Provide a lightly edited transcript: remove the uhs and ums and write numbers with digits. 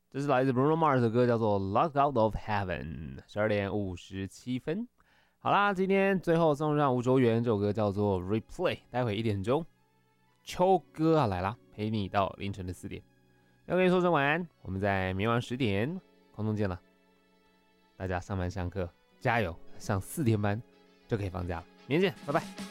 这是来自 Bruno Mars 的歌，叫做《Lock Out of Heaven》，12点57分。好啦，今天最后送上吴卓源这首歌叫做《Replay》，待会1点钟，秋哥啊来啦，陪你到凌晨的4点。要跟你说声晚安，我们在明晚10点空中见了。大家上班上课加油，上4天班就可以放假了。明天见，拜拜。